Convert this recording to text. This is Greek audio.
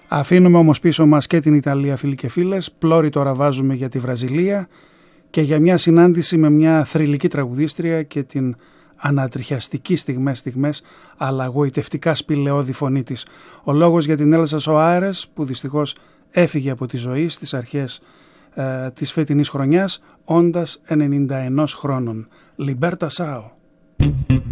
Αφήνουμε όμως πίσω μας και την Ιταλία, φίλοι και φίλες. Πλώρη τώρα βάζουμε για τη Βραζιλία και για μια συνάντηση με μια θρυλική τραγουδίστρια και την ανατριχιαστική στιγμές αλλά γοητευτικά σπηλαιώδη φωνή της. Ο λόγος για την Έλσα Σοάρες, που δυστυχώς έφυγε από τη ζωή στις αρχές της φετινής χρονιάς, όντας 91 χρόνων. Λιμπέρτα Σάο.